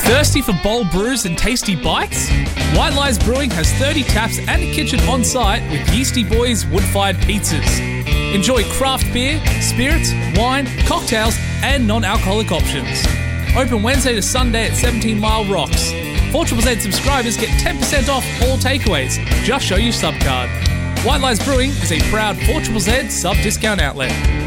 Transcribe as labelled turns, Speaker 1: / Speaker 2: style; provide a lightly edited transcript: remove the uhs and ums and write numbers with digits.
Speaker 1: Thirsty for bold brews and tasty bites? White Lies Brewing has 30 taps and a kitchen on site with Yeasty Boys wood-fired pizzas. Enjoy craft beer, spirits, wine, cocktails and non-alcoholic options. Open Wednesday to Sunday at 17 Mile Rocks. 4ZZZ subscribers get 10% off all takeaways. Just show your sub card. White Lies Brewing is a proud 4ZZZ sub discount outlet.